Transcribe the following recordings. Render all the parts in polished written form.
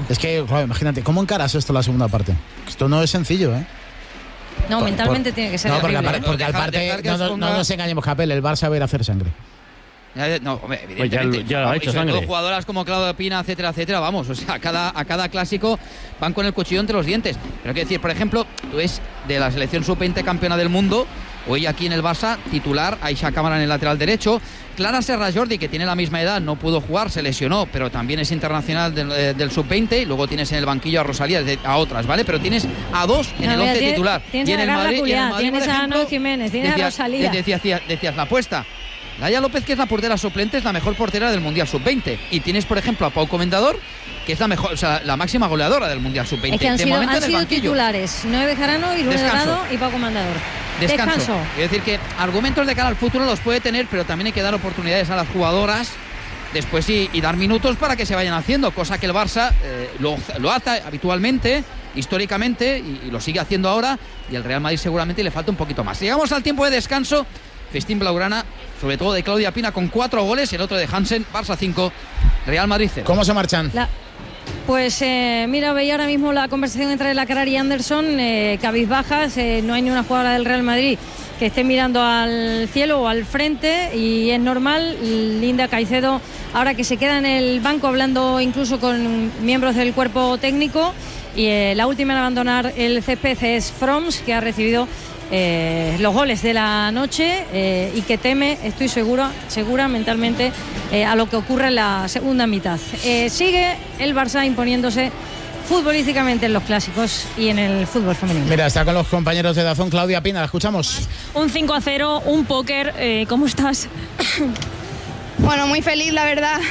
Es que, claro, imagínate, ¿cómo encaras esto la segunda parte? Esto no es sencillo, ¿eh? No, mentalmente tiene que ser terrible. Porque aparte, no nos engañemos, Capel, el Barça va a ir a hacer sangre. No, hombre, evidentemente. Pues ya ha hecho sangre. Todo jugadoras como Claudia Pina, etcétera, etcétera, vamos, o sea, a cada clásico van con el cuchillo entre los dientes. Pero quiero decir, por ejemplo, tú ves de la selección sub-20 campeona del mundo, hoy aquí en el Barça, titular, Aisha Cámara en el lateral derecho, Clara Serra Jordi, que tiene la misma edad, no pudo jugar, se lesionó, pero también es internacional del sub-20, y luego tienes en el banquillo a Rosalía, a otras, ¿vale? Pero tienes a dos en el 11 titular. Tienes a Carla Juliá, tienes a Ana Jiménez, tienes a Rosalía. Decías la apuesta. Laia López, que es la portera suplente, es la mejor portera del Mundial Sub-20. Y tienes, por ejemplo, a Pau Comendador, que es la mejor, o sea, la máxima goleadora del Mundial Sub-20. Es que han sido titulares, Noé Bejarano y Rubén Dorado y Pau Comendador. Descanso. Es decir, que argumentos de cara al futuro los puede tener, pero también hay que dar oportunidades a las jugadoras después y dar minutos para que se vayan haciendo, cosa que el Barça lo hace habitualmente, históricamente, y lo sigue haciendo ahora, y el Real Madrid seguramente le falta un poquito más. Llegamos al tiempo de descanso. Festín blaugrana, sobre todo de Claudia Pina con 4 goles, el otro de Hansen. Barça 5, Real Madrid 0. ¿Cómo se marchan? Pues mira, veía ahora mismo la conversación entre la Carar y Anderson, cabizbajas, no hay ni una jugadora del Real Madrid que esté mirando al cielo o al frente, y es normal. Linda Caicedo, ahora que se queda en el banco hablando incluso con miembros del cuerpo técnico, y la última en abandonar el césped es Froms, que ha recibido los goles de la noche y que teme, estoy segura mentalmente, a lo que ocurre en la segunda mitad. Sigue el Barça imponiéndose futbolísticamente en los clásicos y en el fútbol femenino. Mira, está con los compañeros de Dazón Claudia Pina, la escuchamos. Un 5-0, un póker, ¿cómo estás? Bueno, muy feliz, la verdad.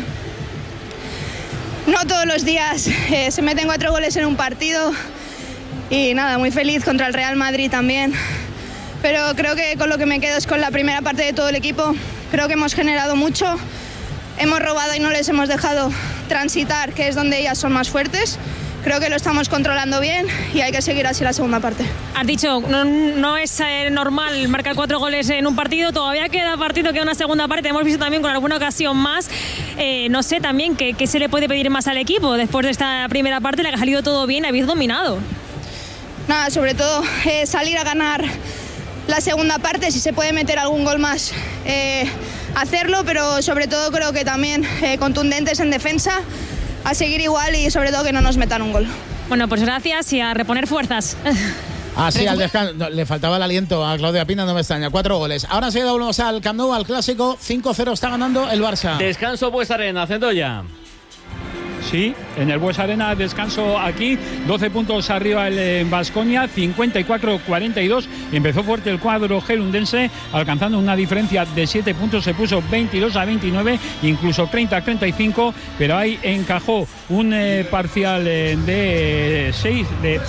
No todos los días se meten 4 goles en un partido. Y nada, muy feliz contra el Real Madrid también. Pero creo que con lo que me quedo es con la primera parte de todo el equipo. Creo que hemos generado mucho, hemos robado y no les hemos dejado transitar, que es donde ellas son más fuertes. Creo que lo estamos controlando bien y hay que seguir así la segunda parte. Has dicho, no es normal marcar 4 goles en un partido, todavía queda partido, queda una segunda parte, hemos visto también con alguna ocasión más. No sé también qué se le puede pedir más al equipo después de esta primera parte, la que ha salido todo bien, habéis dominado. Nada, sobre todo salir a ganar la segunda parte, si se puede meter algún gol más, hacerlo, pero sobre todo creo que también contundentes en defensa, a seguir igual y sobre todo que no nos metan un gol. Bueno, pues gracias y a reponer fuerzas. Sí, al descanso. Le faltaba el aliento a Claudia Pina, no me extraña. 4 goles. Ahora enseguida volvemos al Camp Nou, al clásico. 5-0 está ganando el Barça. Descanso Bues Arena, Centolla. Sí, en el Bues Arena, descanso aquí, 12 puntos arriba el Baskonia, 54-42, empezó fuerte el cuadro gerundense, alcanzando una diferencia de 7 puntos, se puso 22-29, incluso 30-35, pero ahí encajó un parcial de 6,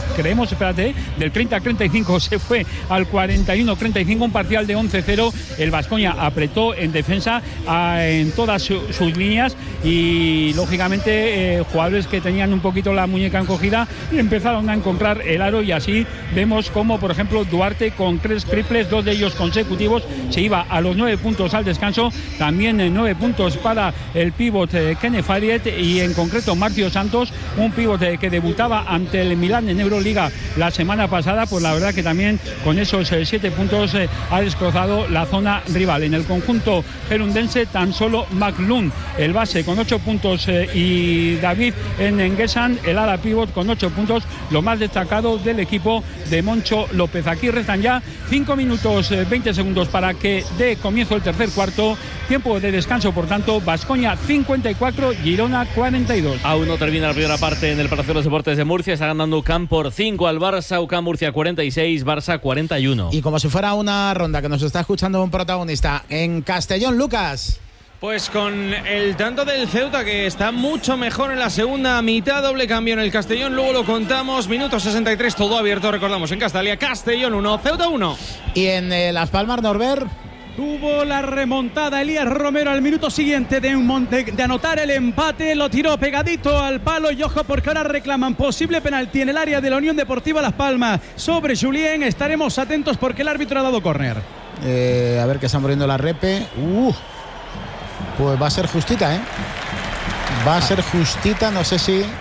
del 30-35 se fue al 41-35, un parcial de 11-0, el Baskonia apretó en defensa en todas sus líneas y lógicamente jugadores que tenían un poquito la muñeca encogida y empezaron a encontrar el aro, y así vemos como por ejemplo Duarte con 3 triples, 2 de ellos consecutivos, se iba a los 9 puntos al descanso, también 9 puntos para el pívot Kenneth Fariet y en concreto Marcio Santos, un pívot que debutaba ante el Milán en Euroliga la semana pasada, pues la verdad que también con esos 7 puntos ha destrozado la zona rival. En el conjunto gerundense tan solo McLuhan, el base, con 8 puntos y David Enguesan, el ala pívot, con 8 puntos, lo más destacado del equipo de Moncho López. Aquí restan ya 5 minutos 20 segundos para que dé comienzo el tercer cuarto. Tiempo de descanso, por tanto, Baskonia 54, Girona 42. Aún no termina la primera parte en el Palacio de los Deportes de Murcia. Está ganando UCAM por 5 al Barça. UCAM Murcia 46, Barça 41. Y como si fuera una ronda que nos está escuchando un protagonista en Castellón, Lucas. Pues con el tanto del Ceuta, que está mucho mejor en la segunda mitad, doble cambio en el Castellón, luego lo contamos, minuto 63, todo abierto, recordamos, en Castalia, Castellón 1, Ceuta 1. Y en Las Palmas, Norbert. Tuvo la remontada Elías Romero al minuto siguiente de anotar el empate, lo tiró pegadito al palo y ojo porque ahora reclaman posible penalti en el área de la Unión Deportiva Las Palmas sobre Julien. Estaremos atentos porque el árbitro ha dado córner. A ver que están poniendo la repe. Pues va a ser justita, Va a ser justita, no sé si